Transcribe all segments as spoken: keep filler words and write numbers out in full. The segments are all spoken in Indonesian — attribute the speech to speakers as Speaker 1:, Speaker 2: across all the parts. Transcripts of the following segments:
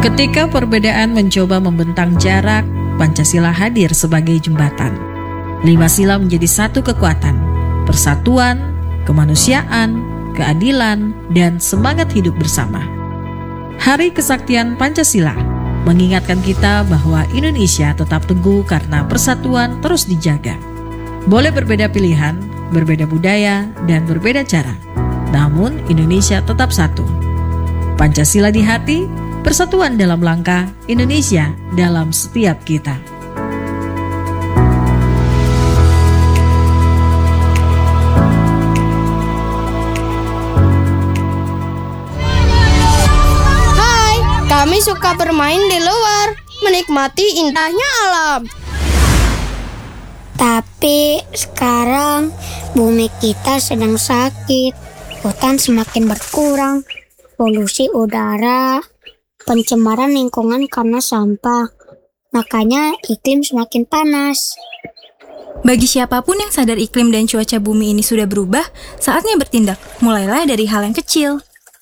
Speaker 1: Ketika perbedaan mencoba membentang jarak, Pancasila hadir sebagai jembatan. Lima sila menjadi satu kekuatan, persatuan, kemanusiaan, keadilan, dan semangat hidup bersama. Hari Kesaktian Pancasila mengingatkan kita bahwa Indonesia tetap teguh karena persatuan terus dijaga. Boleh berbeda pilihan, berbeda budaya, dan berbeda cara, namun Indonesia tetap satu. Pancasila di hati, persatuan dalam langkah, Indonesia dalam setiap kita.
Speaker 2: Hai, kami suka bermain di luar, menikmati indahnya alam.
Speaker 3: Tapi sekarang bumi kita sedang sakit, hutan semakin berkurang, polusi udara, pencemaran lingkungan karena sampah, makanya iklim semakin panas.
Speaker 4: Bagi siapapun yang sadar iklim dan cuaca bumi ini sudah berubah, saatnya bertindak. Mulailah dari hal yang kecil.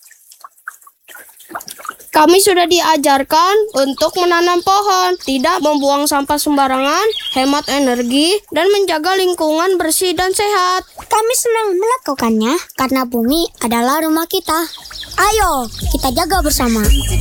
Speaker 2: Kami sudah diajarkan untuk menanam pohon, tidak membuang sampah sembarangan, hemat energi, dan menjaga lingkungan bersih dan sehat.
Speaker 3: Kami senang melakukannya karena bumi adalah rumah kita. Ayo, kita jaga bersama.